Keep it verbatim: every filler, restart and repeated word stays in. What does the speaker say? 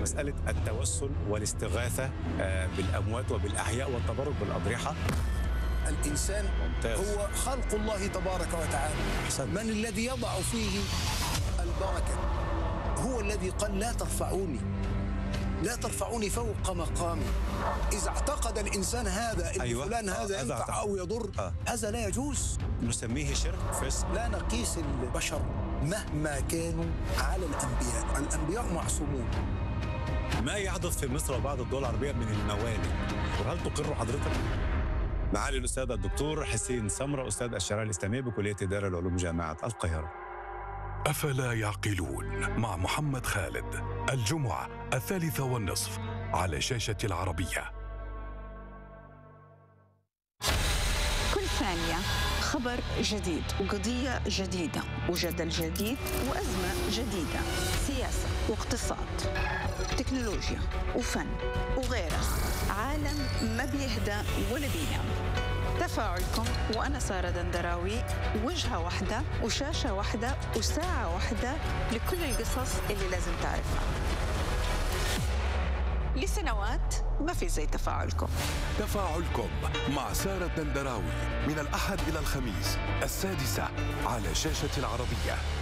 مسألة التوسل والاستغاثة آه، بالأموات وبالأحياء والتبرك بالأضرحة. الإنسان ممتاز. هو خلق الله تبارك وتعالى. أحسن. من الذي يضع فيه البركة؟ هو الذي قال لا ترفعوني لا ترفعوني فوق مقامي. إذا اعتقد الإنسان هذا إن أيوة. فلان هذا آه، ينفع أو يضر، آه. هذا لا يجوز. نسميه شرك فسق. لا نقيس البشر مهما كانوا على الأنبياء. الأنبياء معصومون. ما يحدث في مصر وبعض الدول العربية من الموالد، وهل تقر حضرتك؟ معالي الأستاذ الدكتور حسين سمرة، أستاذ الشريعة الإسلامية بكلية إدارة العلوم جامعة القاهرة. أفلا يعقلون مع محمد خالد، الجمعة الثالثة والنصف على شاشة العربية. كل ثانية خبر جديد وقضية جديدة وجدل جديد وأزمة جديدة، سياسة واقتصاد، تكنولوجيا وفن وغيرها. عالم ما بيهدى ولا بينام. تفاعلكم وأنا سارة دندراوي، وجهة واحدة وشاشة واحدة وساعة واحدة لكل القصص اللي لازم تعرفها. لسنوات ما في زي تفاعلكم. تفاعلكم مع سارة دندراوي من الأحد إلى الخميس السادسة على شاشة العربية.